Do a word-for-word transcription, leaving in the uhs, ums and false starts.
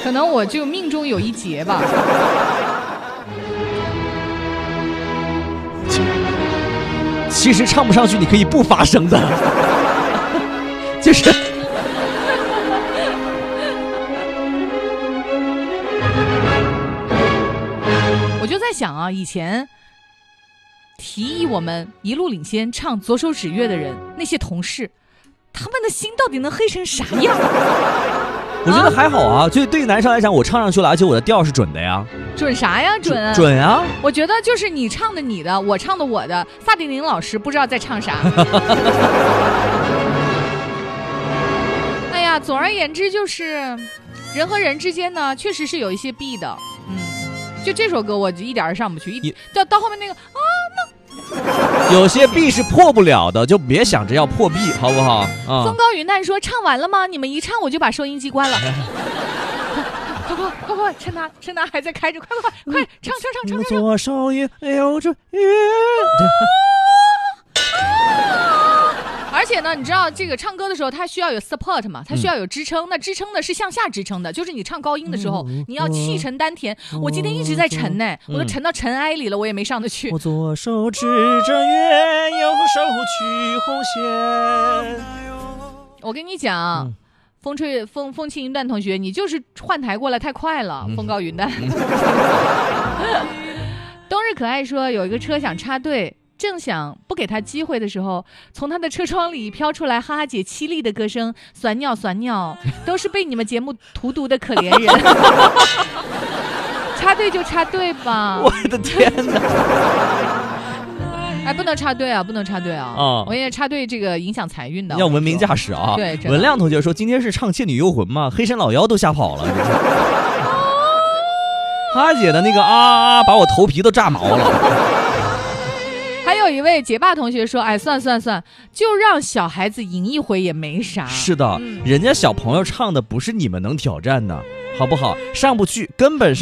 可能我就命中有一劫吧。 其实唱不上去，你可以不发声的，就是。 我就在想啊，以前提议我们一路领先唱左手指月的人，那些同事，他们的心到底能黑成啥样？ 我觉得还好啊，就对于男生来讲，我唱上去了，而且我的调是准的呀。 准啥呀？准啊准啊！ 我觉得就是你唱的你的，我唱的我的，萨顶林老师不知道在唱啥。哎呀，总而言之就是人和人之间呢确实是有一些弊的。嗯，就这首歌我就一点儿上不去，一到到后面那个啊那有些弊是破不了的，就别想着要破弊，好不好？啊！ 风高云淡说唱完了吗？你们一唱我就把收音机关了。快快快快，趁他趁他还在开着，快快快快唱唱唱唱唱！ 左手也有着月。 而且呢，你知道这个唱歌的时候，它需要有 support 嘛，它需要有支撑。嗯、那支撑呢是向下支撑的，就是你唱高音的时候，嗯、你要气沉丹田。嗯、我今天一直在沉呢，嗯、我都沉到尘埃里了，我也没上得去。 我左手指着月，右手取红线。 我跟你讲。嗯风吹风风轻云淡同学，你就是换台过来太快了，嗯、风高云淡。嗯、冬日可爱说有一个车想插队，正想不给他机会的时候，从他的车窗里飘出来哈哈姐凄厉的歌声，酸尿酸尿，都是被你们节目荼毒的可怜人。插队就插队吧， 我的天哪！ 哎，不能插队啊，不能插队啊！啊，我因为插队这个影响财运的， 要文明驾驶啊！ 对， 文亮同学说今天是唱《倩女幽魂》嘛，黑山老妖都吓跑了。哈姐的那个啊啊，把我头皮都炸毛了。 还有一位结霸同学说：“哎，算算算，就让小孩子赢一回也没啥。” 是的，嗯、人家小朋友唱的不是你们能挑战的，好不好？上不去，根本上。